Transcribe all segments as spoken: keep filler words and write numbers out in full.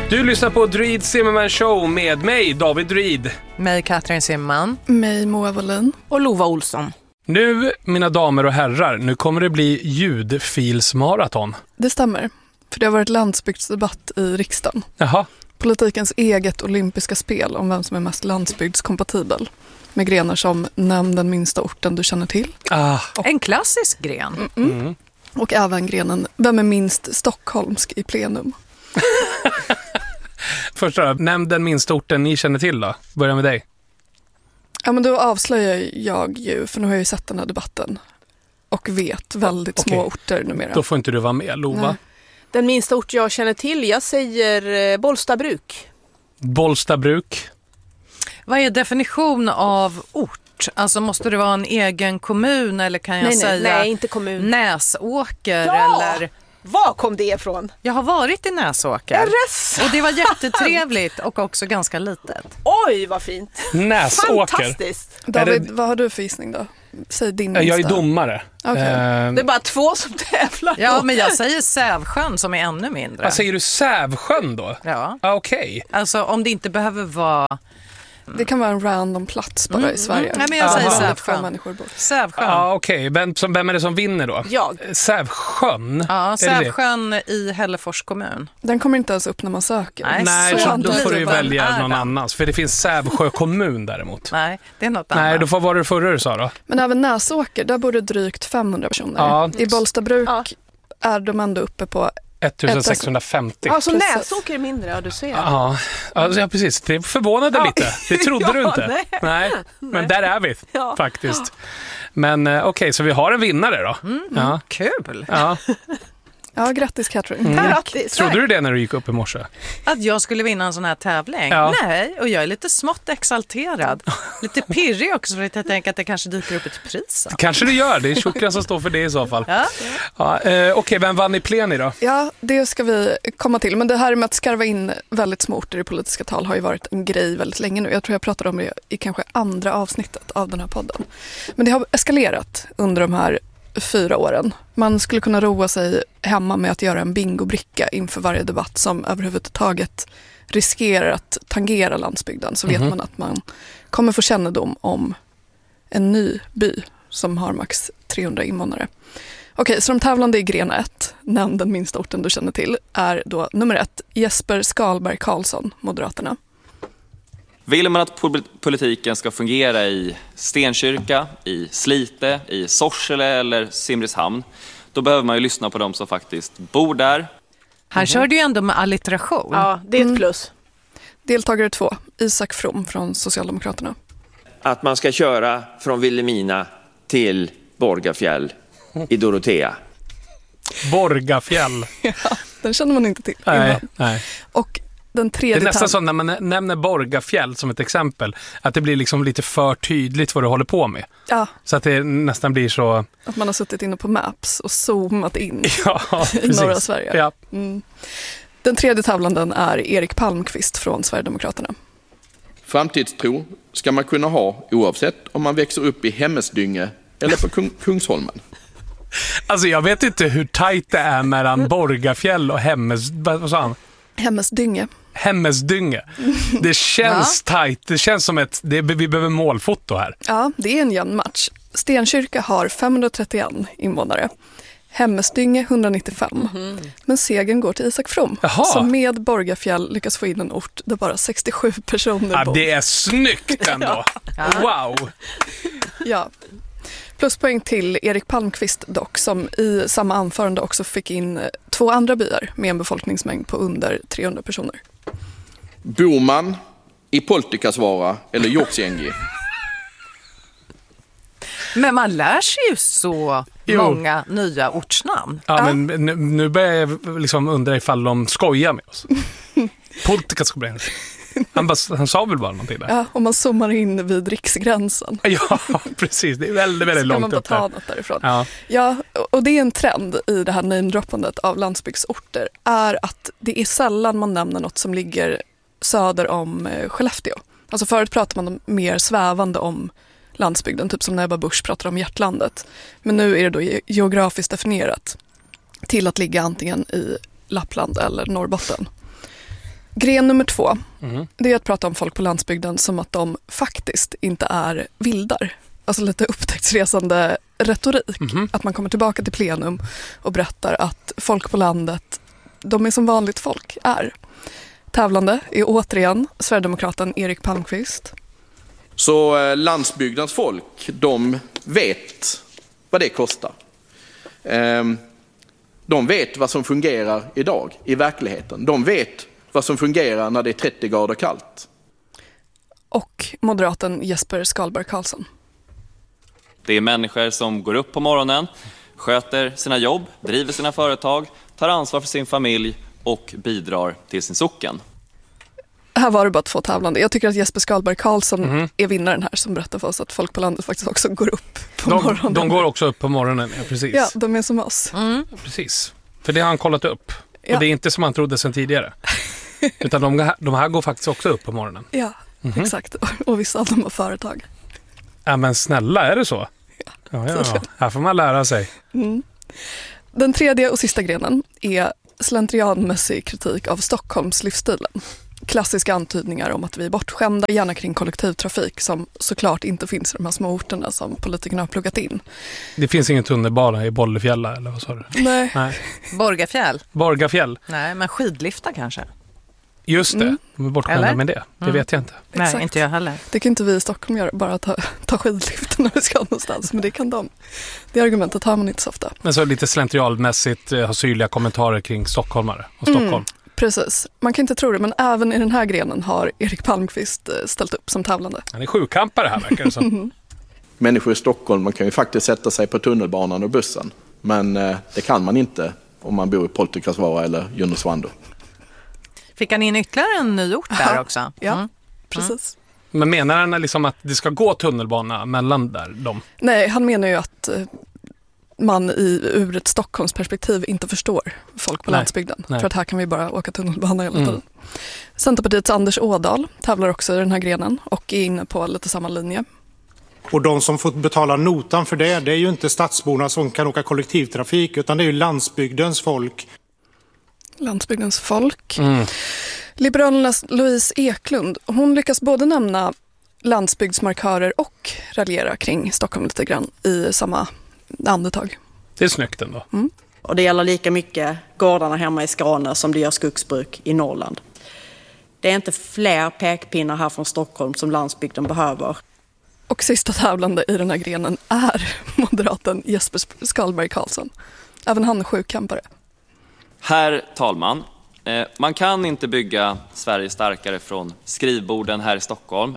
Du lyssnar på Druid Zimmerman Show med mig, David Druid. Mig, Katrin Zimmerman. Mig, Moa Wallin. Och Lova Olsson. Nu, mina damer och herrar, nu kommer det bli ljudfilsmaraton. Det stämmer, för det har varit landsbygdsdebatt i riksdagen. Jaha. Politikens eget olympiska spel om vem som är mest landsbygdskompatibel. Med grenar som nämn den minsta orten du känner till. Ah. En klassisk gren. Mm-mm. Mm. Och även grenen vem är minst stockholmsk i plenum. Första, nämn den minsta orten ni känner till då. Börja med dig. Ja, men då avslöjar jag ju, för nu har jag ju sett den här debatten. Och vet väldigt Okej. små orter numera. Då får inte du vara med, Lova. Nej. Den minsta ort jag känner till, jag säger eh, Bollstabruk. Bollstabruk. Vad är definition av ort? Alltså måste det vara en egen kommun eller kan jag Nej, nej, säga nej, inte kommun. Näsåker Ja! eller... Var kom det ifrån? Jag har varit i Näsåker. Rs. Och det var jättetrevligt och också ganska litet. Oj, vad fint. Näsåker. Fantastiskt. David, det- vad har du för gissning då? Säg din Jag är minsta. domare. Okej. Eh, Det är bara två som tävlar. Ja, men jag säger Sävsjön som är ännu mindre. vad säger du, Sävsjön då? Ja, Ah, Okej. alltså om det inte behöver vara Det kan vara en random plats bara i Sverige. Nej, men jag säger Där väldigt få Sävsjön. människor bor. Sävsjön. Ja, ah, okej. Vem, som- vem är det som vinner då? Jag. Sävsjön? Ja, Är det det? Sävsjön i Hällefors kommun. Den kommer inte ens upp när man söker. Nej, Nej, så så jag då inte får du ju vem välja är någon den? annans. För det finns Sävsjö kommun däremot. Nej, det är något Nej, annat. då får vara det förra du sa då. Men även Näsåker, där bor det drygt femhundra personer. Ja. I Bollstabruk Ja. är de ändå uppe på... sextonhundrafemtio. Ja, så Precis. Näsåker är mindre, ja du ser. Ja, alltså, ja, precis. Det förvånade Ja. lite. Det trodde Ja, du inte. nej. Nej. Men där är vi Ja. faktiskt. Men eh, okej, så vi har en vinnare då. Ja. Kul Ja. Ja, grattis Katrin. Mm. Grattis. Trodde du det när du gick upp i morse? att jag skulle vinna en sån här tävling. Ja. Nej, och jag är lite smått exalterad. Lite pirrig också för att jag tänker att det kanske dyker upp ett pris. Kanske det gör. Det är Shukran som står för det i så fall. Ja. Ja, eh, okej, vem vann i Pleni då? Ja, det ska vi komma till. Men det här med att skarva in väldigt små orter i politiska tal har ju varit en grej väldigt länge nu. Jag tror jag pratade om det i kanske andra avsnittet av den här podden. Men det har eskalerat under de här fyra åren. Man skulle kunna roa sig hemma med att göra en bingobricka inför varje debatt som överhuvudtaget riskerar att tangera landsbygden. Så vet Mhm. man att man kommer få kännedom om en ny by som har max trehundra invånare. Okej, så de tävlande i gren ett, nämn den minsta orten du känner till, är då nummer ett, Jesper Skalberg Karlsson, Moderaterna. Vill man att pol- politiken ska fungera i Stenkyrka, i Slite, i Sorsele eller Simrishamn, då behöver man ju lyssna på dem som faktiskt bor där. Här kör du ju ändå med alliteration. Ja, det är ett plus. Deltagare två, Isak From från Socialdemokraterna. Att man ska köra från Vilhelmina till Borgafjäll i Dorotea. Borgafjäll. Den känner man inte till Nej, innan. nej. Och den Det tredje är nästan täv- så när man nämner Borgafjäll som ett exempel, att det blir liksom lite för tydligt vad du håller på med. ja, Så att det nästan blir så... att man har suttit inne på Maps och zoomat in Ja, i precis. norra Sverige. Ja. Mm. Den tredje tävlanden är Erik Palmqvist från Sverigedemokraterna. Framtidstro ska man kunna ha oavsett om man växer upp i Hemmesdynge eller på Kung- Kungsholmen. Alltså jag vet inte hur tajt det är mellan Borgafjäll och Hemmes... Vad sa han? Hemmesdynge. Hemmesdynge. Det känns tajt. Det känns som ett... Det, vi behöver målfoto här. Ja, det är en jämn match. Stenkyrka har femhundratrettioett invånare. Hemmesdynge etthundranittiofem. Men segern går till Isak From. Jaha. Som med Borgafjäll lyckas få in en ort där bara sextiosju personer Ja, bor. det är snyggt ändå. Wow. Ja. Pluspoäng till Erik Palmqvist dock, som i samma anförande också fick in två andra byar med en befolkningsmängd på under trehundra personer. Bor man i Poltikasvara eller Joksängi? Men man lär sig ju så Jo. många nya ortsnamn. Ja, men nu, nu börjar jag liksom undra ifall de skojar med oss. Politikas problem. Han, bara, han sa väl bara någonting där? Ja, om man zoomar in vid riksgränsen. Ja, precis. Det är väldigt, väldigt Så kan man långt bara upp ta där. något därifrån. Ja. Ja, och det är en trend i det här namedroppandet av landsbygdsorter är att det är sällan man nämner något som ligger söder om eh, Skellefteå. Alltså förut pratar man mer svävande om landsbygden, typ som när Ebba Busch pratar om hjärtlandet. Men nu är det då ge- geografiskt definierat till att ligga antingen i Lappland eller Norrbotten. Gren nummer två, Mm. det är att prata om folk på landsbygden som att de faktiskt inte är vildar. Alltså lite upptäcktsresande retorik. Mhm. Att man kommer tillbaka till plenum och berättar att folk på landet, de är som vanligt folk är. Tävlande är återigen Sverigedemokraten Erik Palmqvist. Så eh, landsbygdens folk, de vet vad det kostar. Ehm, de vet vad som fungerar idag i verkligheten. De vet vad som fungerar när det är trettio grader kallt. Och moderaten Jesper Skalberg Karlsson. Det är människor som går upp på morgonen, sköter sina jobb, driver sina företag, tar ansvar för sin familj och bidrar till sin socken. Här var det bara två tävlande. Jag tycker att Jesper Skalberg Karlsson Mhm. är vinnaren här som berättar för oss att folk på landet faktiskt också går upp på De, morgonen. de går också upp på morgonen, ja, precis. Ja, de är som oss. Mm. Precis. För det har han kollat upp. Ja. Och det är inte som han trodde sedan tidigare. Utan de, här- de här går faktiskt också upp på morgonen. Ja, Mhm. exakt. Och vissa av dem har företag. Ja, men snälla, är det så? Ja, ja, ja. Här får man lära sig. Mm. Den tredje och sista grenen är slentrianmässig kritik av Stockholms livsstilen. Klassiska antydningar om att vi är bortskämda, gärna kring kollektivtrafik som såklart inte finns i de här små orterna som politikerna har pluggat in. Det finns ingen tunnelbana i Bollefjälla, eller vad sa du? Nej. Nej. Borgafjäll? Borgafjäll. Nej, men skidliftar kanske? Just det, Mm. de är bortskämda Eller? med det. Det Mm. vet jag inte. Nej, Exakt. inte jag heller. Det kan inte vi i Stockholm göra, bara ta, ta skidliften när vi ska någonstans, men det kan de. Det argumentet har man inte så ofta. Men så lite slentrialmässigt eh, har syrliga kommentarer kring stockholmare och Stockholm. Mm. Precis, man kan inte tro det, men även i den här grenen har Erik Palmqvist eh, ställt upp som tävlande. Han är sjukampare här, verkar det som. Människor i Stockholm, man kan ju faktiskt sätta sig på tunnelbanan och bussen. Men eh, det kan man inte om man bor i Poltikasvara eller Junosvando. Fick han in ytterligare en ny ort där Ja. också? Ja, Mm. precis. Men menar han liksom att det ska gå tunnelbana mellan där de? Nej, han menar ju att eh, man i, ur ett Stockholmsperspektiv inte förstår folk på Nej. landsbygden. Nej. För att här kan vi bara åka tunnelbana hela Mm. tiden. Centerpartiets Anders Ådahl tävlar också i den här grenen och är inne på lite samma linje. Och de som får betala notan för det, det är ju inte stadsborna som kan åka kollektivtrafik, utan det är ju landsbygdens folk. Landsbygdens folk. Mm. Liberalernas Louise Eklund, hon lyckas både nämna landsbygdsmarkörer och raljera kring Stockholm lite grann i samma andetag. Det är snyggt ändå. Och det gäller lika mycket gårdarna hemma i Skåne som det gör skogsbruk i Norrland. Det är inte fler pekpinnar här från Stockholm som landsbygden behöver. Och sista tävlande i den här grenen är moderaten Jesper Skalberg Karlsson. Även han är sjukkampare. Herr talman, eh, man kan inte bygga Sverige starkare från skrivborden här i Stockholm.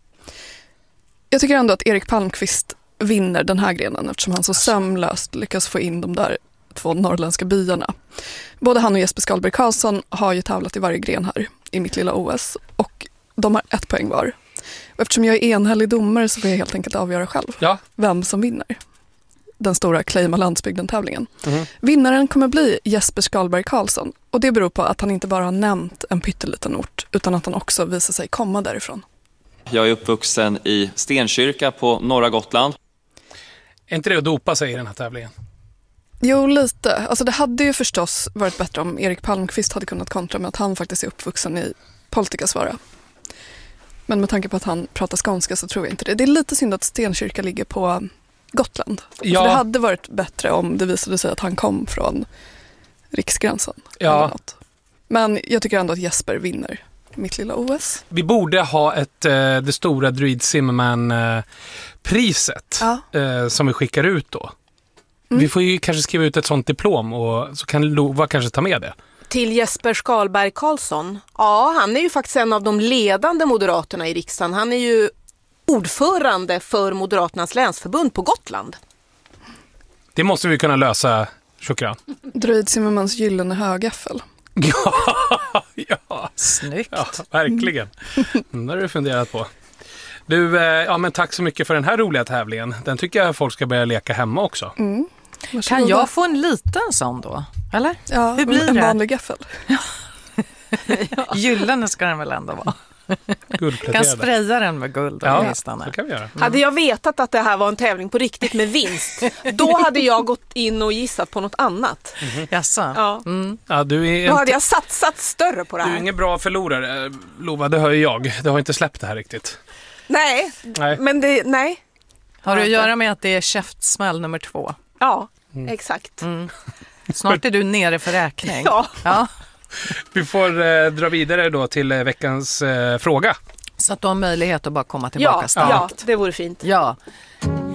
Jag tycker ändå att Erik Palmqvist vinner den här grenen eftersom han så sömlöst lyckas få in de där två norrländska byarna. Både han och Jesper Skalberg Karlsson har ju tävlat i varje gren här i mitt lilla O S och de har ett poäng var. Och eftersom jag är enhällig domare så får jag helt enkelt avgöra själv Ja. vem som vinner den stora Claima landsbygden-tävlingen. Mhm. Vinnaren kommer bli Jesper Skalberg Karlsson och det beror på att han inte bara har nämnt en pytteliten ort utan att han också visar sig komma därifrån. Jag är uppvuxen i Stenkyrka på norra Gotland. Är inte det att dopa sig i den här tävlingen? Jo, lite. Alltså det hade ju förstås varit bättre om Erik Palmqvist hade kunnat kontra med att han faktiskt är uppvuxen i Poltikasvara. Men med tanke på att han pratar skånska så tror jag inte det. Det är lite synd att Stenkyrka ligger på Gotland. Ja. För det hade varit bättre om det visade sig att han kom från riksgränsen. Ja. Eller något. Men jag tycker ändå att Jesper vinner mitt lilla O S. Vi borde ha ett, eh, det stora Druid Zimmerman-priset Ja. eh, som vi skickar ut då. Mm. Vi får ju kanske skriva ut ett sånt diplom och så kan Lova kanske ta med det. Till Jesper Skalberg Karlsson. Ja, han är ju faktiskt en av de ledande moderaterna i riksdagen. Han är ju ordförande för Moderaternas länsförbund på Gotland. Det måste vi kunna lösa, Shukran. Druid Zimmermans gyllene högaffel. Ja, ja, Snyggt. ja, verkligen. Det har du funderat på. Du, eh, ja men tack så mycket för den här roliga tävlingen. Den tycker jag folk ska börja leka hemma också. Mm. Kan Varsågoda. jag få en liten sån då? Eller? Ja, Hur blir en det? vanlig gaffel. Gyllene ska den väl ändå vara? Guldpläterade. Kan spraya den med guld. Ja, så så kan vi göra. Mm. Hade jag vetat att det här var en tävling på riktigt med vinst, då hade jag gått in och gissat på något annat. Mm-hmm. Jaså? Ja. Mm. Ja, du är Då hade inte, jag satsat större på det du här. är ingen bra förlorare, Lova, det hör ju jag. Det har inte släppt det här riktigt. Nej, Nej. men det, nej. Har det att göra med att det är käftsmäll nummer två? Ja, exakt. Mm. Snart är du nere för räkning. Ja. Ja. Vi får eh, dra vidare då till eh, veckans eh, fråga. Så att du har möjlighet att bara komma tillbaka Ja, starkt. ja, det vore fint. Ja.